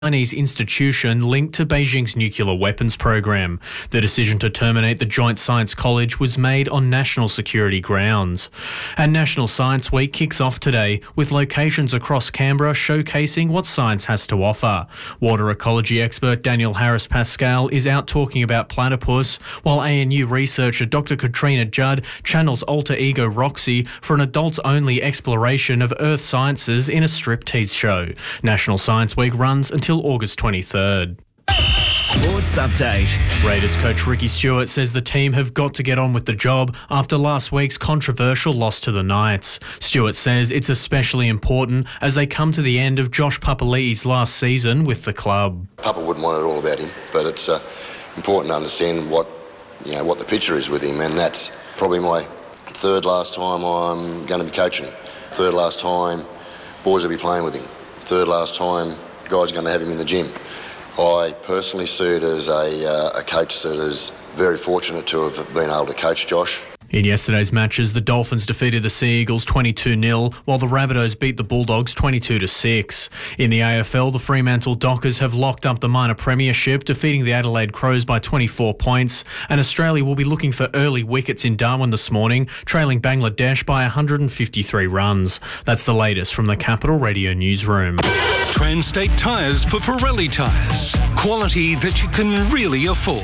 Chinese institution linked to Beijing's nuclear weapons program. The decision to terminate the Joint Science College was made on national security grounds. And National Science Week kicks off today with locations across Canberra showcasing what science has to offer. Water ecology expert Daniel Harris-Pascal is out talking about platypus, while ANU researcher Dr. Katrina Judd channels alter ego Roxy for an adults-only exploration of Earth sciences in a striptease show. National Science Week runs until August 23rd. Sports update. Raiders coach Ricky Stuart says the team have got to get on with the job after last week's controversial loss to the Knights. Stuart says it's especially important as they come to the end of Josh Papali'i's last season with the club. Papa wouldn't want it all about him, but it's important to understand what the picture is with him, and that's probably my third last time I'm going to be coaching him. Third last time boys will be playing with him. Third last time guys are going to have him in the gym. I personally see it as a coach that is very fortunate to have been able to coach Josh. In yesterday's matches, the Dolphins defeated the Sea Eagles 22-0, while the Rabbitohs beat the Bulldogs 22-6. In the AFL, the Fremantle Dockers have locked up the minor premiership, defeating the Adelaide Crows by 24 points, and Australia will be looking for early wickets in Darwin this morning, trailing Bangladesh by 153 runs. That's the latest from the Capital Radio newsroom. Transtate Tyres for Pirelli tyres. Quality that you can really afford.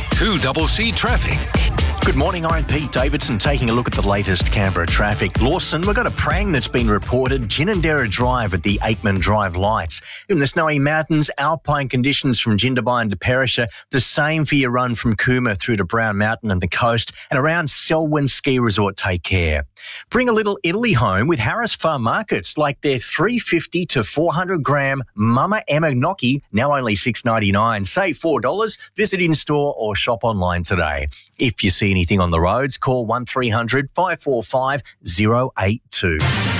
2CC Traffic. Good morning, I'm Pete Davidson taking a look at the latest Canberra traffic. Lawson, we've got a prang that's been reported, Ginninderra Drive at the Aikman Drive lights. In the Snowy Mountains, alpine conditions from Jindabyne to Perisher, the same for your run from Cooma through to Brown Mountain and the coast, and around Selwyn Ski Resort, take care. Bring a little Italy home with Harris Farm Markets, like their 350 to 400 gram Mama Emma Gnocchi, now only $6.99. Save $4, visit in-store or shop online today. If you see anything on the roads, call 1300 545 082.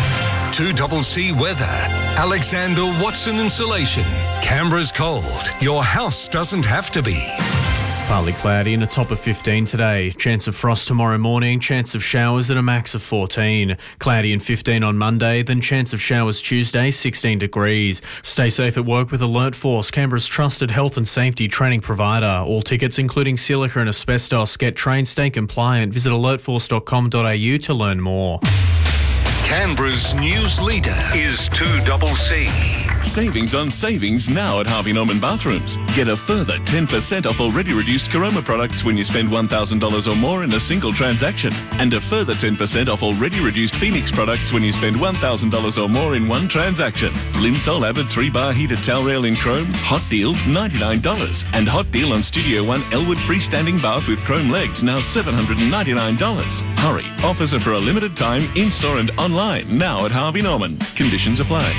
2CC Weather. Alexander Watson Insulation. Canberra's cold. Your house doesn't have to be. Partly cloudy and a top of 15 today. Chance of frost tomorrow morning, chance of showers at a max of 14. Cloudy and 15 on Monday, then chance of showers Tuesday, 16 degrees. Stay safe at work with Alert Force, Canberra's trusted health and safety training provider. All tickets, including silica and asbestos, get trained, stay compliant. Visit alertforce.com.au to learn more. Canberra's news leader is 2CC. Savings on savings now at Harvey Norman Bathrooms. Get a further 10% off already reduced Caroma products when you spend $1,000 or more in a single transaction. And a further 10% off already reduced Phoenix products when you spend $1,000 or more in one transaction. Limsol Avid 3-bar heated towel rail in chrome, hot deal $99. And hot deal on Studio One Elwood freestanding bath with chrome legs, now $799. Hurry, offers are for a limited time, in-store and online, now at Harvey Norman. Conditions apply.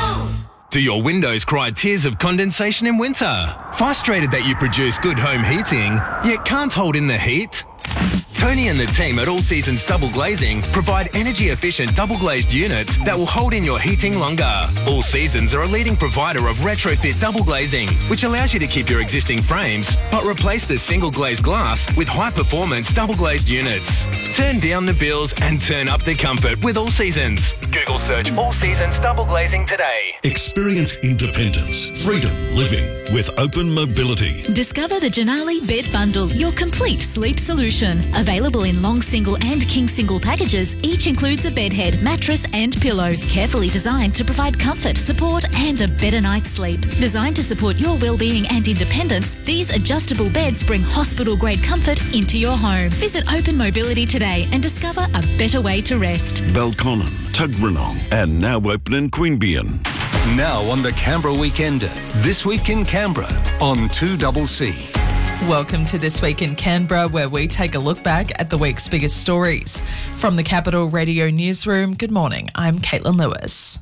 Do your windows cry tears of condensation in winter? Frustrated that you produce good home heating, yet can't hold in the heat? Tony and the team at All Seasons Double Glazing provide energy-efficient double-glazed units that will hold in your heating longer. All Seasons are a leading provider of retrofit double glazing, which allows you to keep your existing frames, but replace the single-glazed glass with high-performance double-glazed units. Turn down the bills and turn up the comfort with All Seasons. Google search All Seasons Double Glazing today. Experience independence, freedom living with Open Mobility. Discover the Janali Bed Bundle, your complete sleep solution. Available in long single and king single packages, each includes a bed head, mattress and pillow, carefully designed to provide comfort, support and a better night's sleep. Designed to support your well-being and independence, these adjustable beds bring hospital-grade comfort into your home. Visit Open Mobility today and discover a better way to rest. Belconnen, Tuggeranong and now open in Queanbeyan. Now on the Canberra Weekender. This Week in Canberra on 2CC. Welcome to This Week in Canberra, where we take a look back at the week's biggest stories. From the Capital Radio newsroom, good morning, I'm Caitlin Lewis.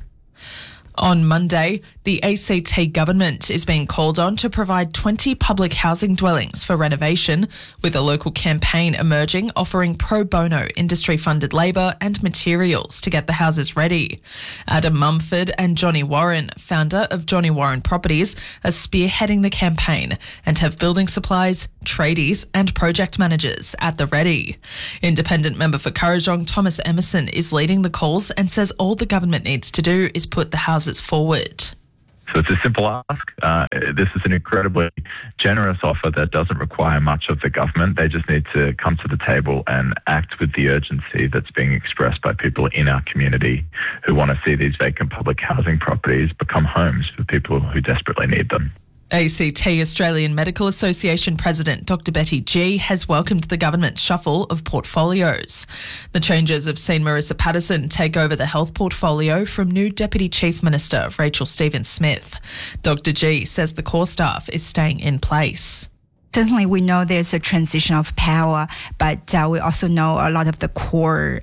On Monday, the ACT government is being called on to provide 20 public housing dwellings for renovation, with a local campaign emerging offering pro bono industry-funded labour and materials to get the houses ready. Adam Mumford and Johnny Warren, founder of Johnny Warren Properties, are spearheading the campaign and have building supplies, tradies and project managers at the ready. Independent member for Kurrajong, Thomas Emerson, is leading the calls and says all the government needs to do is put the houses forward. So it's a simple ask. This is an incredibly generous offer that doesn't require much of the government. They just need to come to the table and act with the urgency that's being expressed by people in our community who want to see these vacant public housing properties become homes for people who desperately need them. ACT Australian Medical Association President Dr Betty Gee has welcomed the government's shuffle of portfolios. The changes have seen Marissa Patterson take over the health portfolio from new Deputy Chief Minister Rachel Stephen-Smith. Dr Gee says the core staff is staying in place. Certainly, we know there's a transition of power, but we also know a lot of the core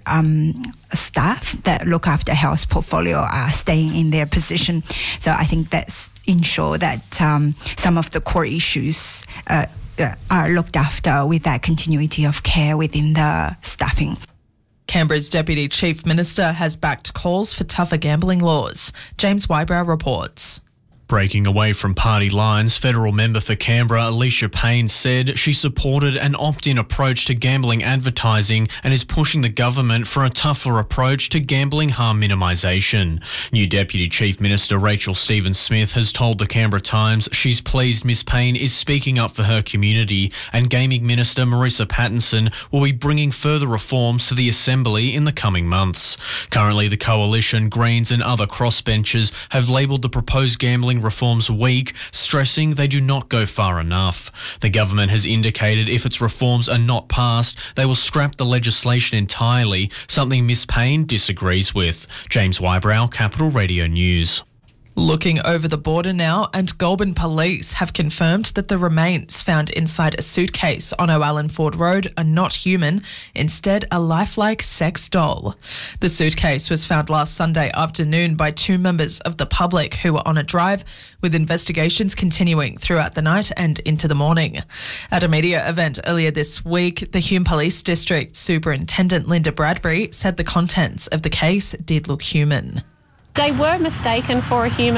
staff that look after health portfolio are staying in their position. So I think that's ensure that some of the core issues are looked after with that continuity of care within the staffing. Canberra's Deputy Chief Minister has backed calls for tougher gambling laws. James Wybrow reports. Breaking away from party lines, federal member for Canberra Alicia Payne said she supported an opt-in approach to gambling advertising and is pushing the government for a tougher approach to gambling harm minimisation. New Deputy Chief Minister Rachel Stephen-Smith has told the Canberra Times she's pleased Miss Payne is speaking up for her community, and Gaming Minister Marissa Patterson will be bringing further reforms to the Assembly in the coming months. Currently, the Coalition, Greens and other crossbenchers have labelled the proposed gambling reforms weak, stressing they do not go far enough. The government has indicated if its reforms are not passed, they will scrap the legislation entirely, something Miss Payne disagrees with. James Wybrow, Capital Radio News. Looking over the border now, and Goulburn Police have confirmed that the remains found inside a suitcase on O'Allen Ford Road are not human, instead a lifelike sex doll. The suitcase was found last Sunday afternoon by two members of the public who were on a drive, with investigations continuing throughout the night and into the morning. At a media event earlier this week, the Hume Police District Superintendent Linda Bradbury said the contents of the case did look human. They were mistaken for a human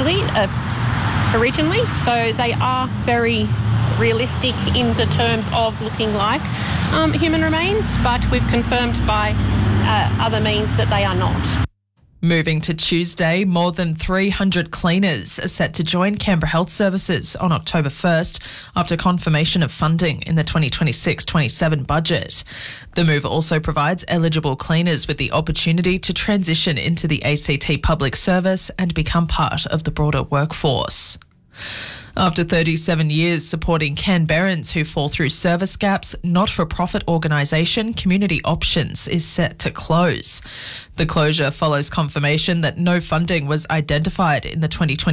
originally, so they are very realistic in the terms of looking like human remains, but we've confirmed by other means that they are not. Moving to Tuesday, more than 300 cleaners are set to join Canberra Health Services on October 1st after confirmation of funding in the 2026-27 budget. The move also provides eligible cleaners with the opportunity to transition into the ACT public service and become part of the broader workforce. After 37 years supporting Canberrans who fall through service gaps, not-for-profit organisation Community Options is set to close. The closure follows confirmation that no funding was identified in the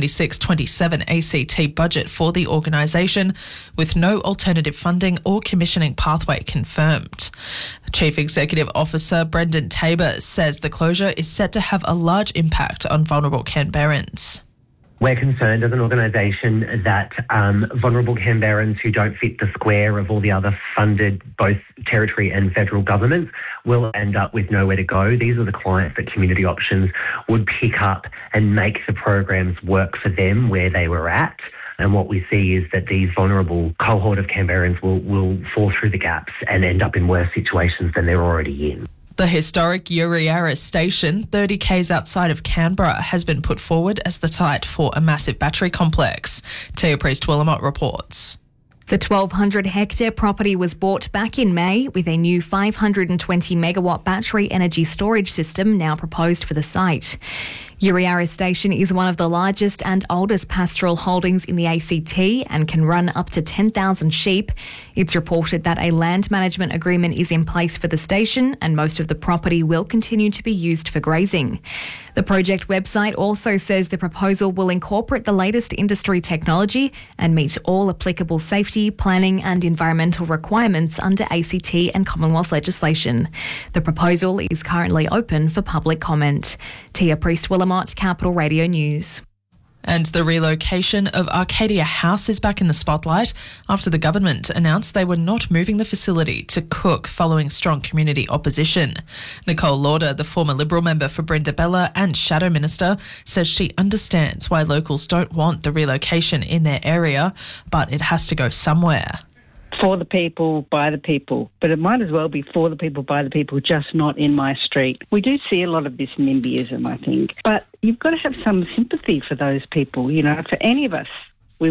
2026-27 ACT budget for the organisation, with no alternative funding or commissioning pathway confirmed. Chief Executive Officer Brendan Tabor says the closure is set to have a large impact on vulnerable Canberrans. We're concerned as an organisation that vulnerable Canberrans who don't fit the square of all the other funded, both territory and federal governments, will end up with nowhere to go. These are the clients that Community Options would pick up and make the programs work for them where they were at. And what we see is that these vulnerable cohort of Canberrans will fall through the gaps and end up in worse situations than they're already in. The historic Yuriara station, 30 k's outside of Canberra, has been put forward as the site for a massive battery complex. Tia Priest-Willamot reports. The 1,200-hectare property was bought back in May with a new 520-megawatt battery energy storage system now proposed for the site. Yuriara Station is one of the largest and oldest pastoral holdings in the ACT and can run up to 10,000 sheep. It's reported that a land management agreement is in place for the station and most of the property will continue to be used for grazing. The project website also says the proposal will incorporate the latest industry technology and meet all applicable safety, planning and environmental requirements under ACT and Commonwealth legislation. The proposal is currently open for public comment. Tia Priest-Willamot, Capital Radio News. And the relocation of Arcadia House is back in the spotlight after the government announced they were not moving the facility to Cook following strong community opposition. Nicole Lauder, the former Liberal member for Brindabella and Shadow Minister, says she understands why locals don't want the relocation in their area, but it has to go somewhere. for the people, by the people, but it might as well be for the people, by the people, just not in my street. We do see a lot of this NIMBYism, I think, but you've got to have some sympathy for those people, you know, for any of us